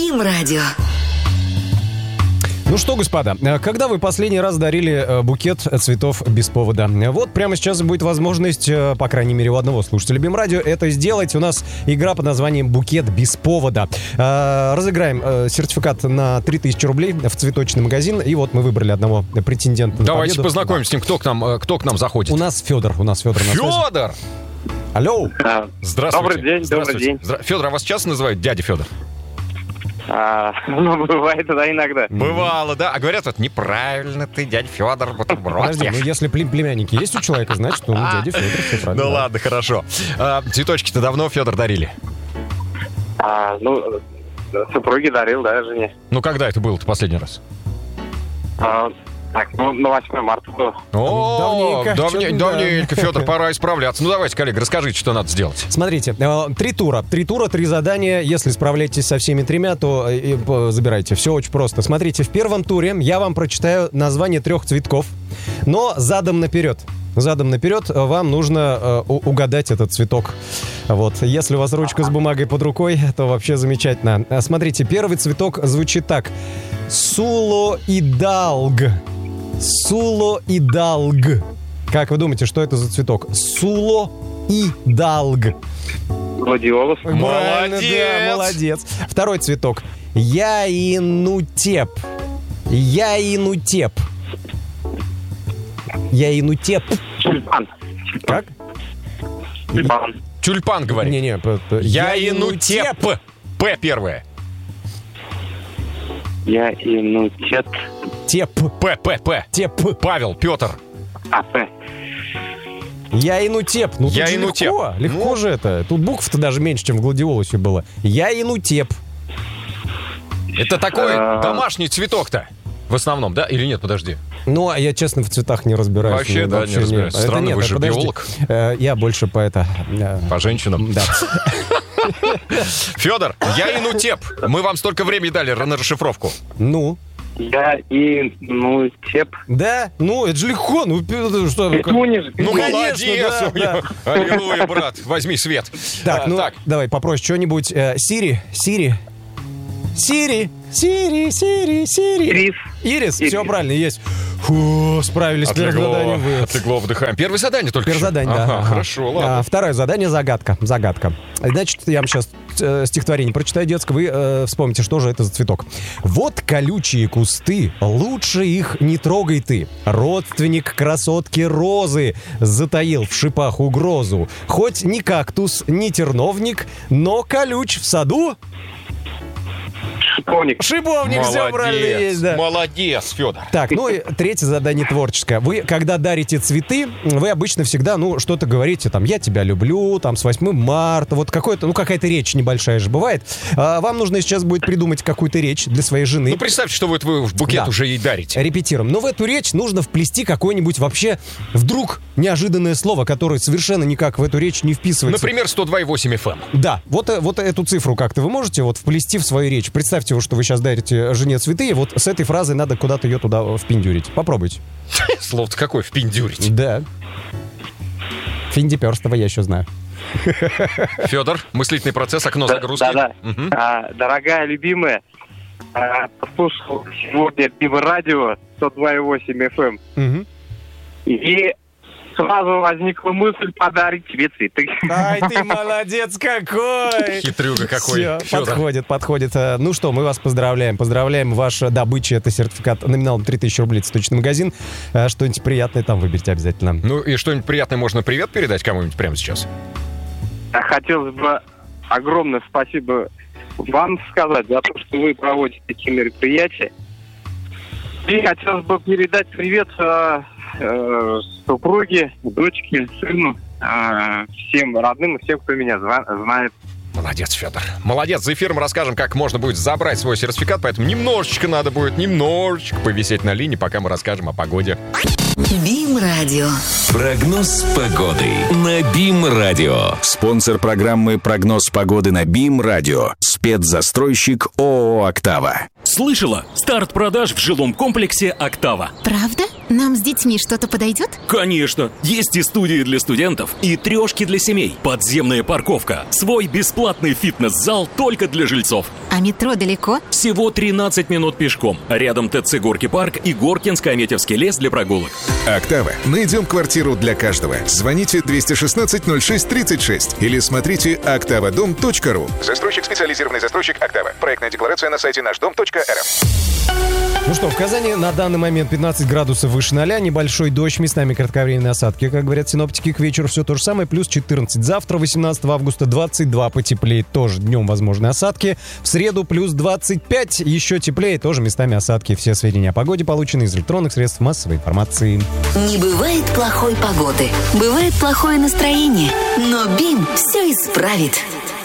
БИМ-радио. Ну что, господа, когда вы последний раз дарили букет цветов без повода? Вот прямо сейчас будет возможность, по крайней мере, у одного слушателя БИМ-радио это сделать. У нас игра под названием «Букет без повода». Разыграем сертификат на 3000 рублей в цветочный магазин. И вот мы выбрали одного претендента на Давайте победу. познакомимся с ним, кто к нам заходит. У нас Федор. Федор! Алло! Здравствуйте. Добрый день. Федор, а вас часто называют дядя Федор? Бывает, да, иногда. Бывало, да. А говорят, вот неправильно ты, дядя Федор, бутерброд. Подожди, ну если племянники есть у человека, значит, он дядя Федор, все правильно. Ну ладно, хорошо. Цветочки-то давно, Федор, дарили? Супруге дарил, да, жене. Ну когда это было-то последний раз? На 8 марта было. О, Давненько, давненько, Федор, пора исправляться. Ну давайте, коллега, расскажите, что надо сделать. Смотрите, 3 тура. 3 тура, 3 задания. Если справляетесь со всеми 3, то забирайте. Все очень просто. Смотрите, в первом туре я вам прочитаю название 3 цветков, но задом наперед. Задом наперед вам нужно угадать этот цветок. Вот. Если у вас ручка с бумагой под рукой, то вообще замечательно. Смотрите, первый цветок звучит так. Сулоидалг. Сулоидалг. Как вы думаете, что это за цветок? Сулоидалг. Гладиолус. Молодец! Да, молодец. Второй цветок. Яинутеп. Яинутеп. Яинутеп. Тюльпан. Как? Тюльпан, говорит. Не-не. Яинутеп. П первое. Яинутеп. Теп. П. Теп. Павел, Петр. П. Яинутеп. Ну тут же Яинутеп. легко же это. Тут букв-то даже меньше, чем в гладиолусе было. Яинутеп. Это такой домашний цветок-то. В основном, да? Или нет? Подожди. Ну, а я, честно, в цветах не разбираюсь. Вообще, да, не разбираюсь. Это Странно, нет, вы же подожди. биолог. Я больше по это... По женщинам. Да. Федор, Яинутеп. Мы вам столько времени дали на расшифровку. Ну? Яинутеп. Да? Ну, это же легко. Ну, что... Ну, конечно, молодец. да. Аллилуйя, брат. Возьми свет. Так, ну, давай, попроще что-нибудь. Сири. Ирис. Все правильно, есть. Фу, справились. Первое задание вы. Отлегло, вдыхаем. Первое задание только. Первое задание, да. Ага, хорошо, ладно. Второе задание — загадка. Значит, я вам сейчас стихотворение прочитаю детское, вы вспомните, что же это за цветок. Вот колючие кусты, лучше их не трогай ты. Родственник красотки розы затаил в шипах угрозу. Хоть ни кактус, ни терновник, но колюч в саду. Шиповник, все правильно есть, да. Молодец, Федор. Так, ну и третье задание творческое. Вы, когда дарите цветы, вы обычно всегда, что-то говорите, там, я тебя люблю, там, с 8 марта, вот какая-то речь небольшая же бывает. Вам нужно сейчас будет придумать какую-то речь для своей жены. Ну, представьте, что вы в букет уже ей дарите. Репетируем. Но в эту речь нужно вплести какое-нибудь вообще вдруг неожиданное слово, которое совершенно никак в эту речь не вписывается. Например, 102,8 FM. Да, вот эту цифру как-то вы можете вплести в свою речь. Представьте, что вы сейчас дарите жене цветы, и вот с этой фразой надо куда-то ее туда впендюрить. Попробуйте. Слово-то какое, впендюрить? Да. Финдиперстова я еще знаю. Федор, мыслительный процесс, окно загрузки. Да. Угу. Дорогая, любимая, послушал сегодня БИМ-радио 102,8 FM. Угу. И сразу возникла мысль подарить тебе цветы. Ай, ты молодец какой! Хитрюга какой. Все, подходит. Ну что, мы вас поздравляем. Поздравляем, ваша добыча, это сертификат номиналом 3000 рублей, цветочный магазин. Что-нибудь приятное там выберите обязательно. Ну и что-нибудь приятное можно привет передать кому-нибудь прямо сейчас? Хотелось бы огромное спасибо вам сказать за то, что вы проводите такие мероприятия. И хотелось бы передать привет супруге, дочке, сыну, всем родным и всем, кто меня знает. Молодец, Федор. Молодец. За эфиром расскажем, как можно будет забрать свой сертификат, поэтому немножечко надо будет повисеть на линии, пока мы расскажем о погоде. БИМ-радио. Прогноз погоды на БИМ-радио. Спонсор программы «Прогноз погоды» на БИМ-радио. Спецзастройщик ООО «Октава». Слышала? Старт продаж в жилом комплексе «Октава». Правда? Нам с детьми что-то подойдет? Конечно! Есть и студии для студентов, и трешки для семей, подземная парковка, свой бесплатный фитнес-зал только для жильцов. А метро далеко? Всего 13 минут пешком. Рядом ТЦ Горки парк и Горкинско-Аметьевский лес для прогулок. «Октава». Найдем квартиру для каждого. Звоните 216-06-36 или смотрите oktavadom.ru. Застройщик, специализированный застройщик «Октава». Проектная декларация на сайте наждом.рф. Ну что, в Казани на данный момент 15 градусов выше 0, небольшой дождь, местами кратковременные осадки, как говорят синоптики, к вечеру все то же самое, плюс 14. Завтра, 18 августа, 22 потеплеет, тоже днем возможны осадки. В среду плюс 25, еще теплее, тоже местами осадки. Все сведения о погоде получены из электронных средств массовой информации. Не бывает плохой погоды, бывает плохое настроение, но БИМ все исправит.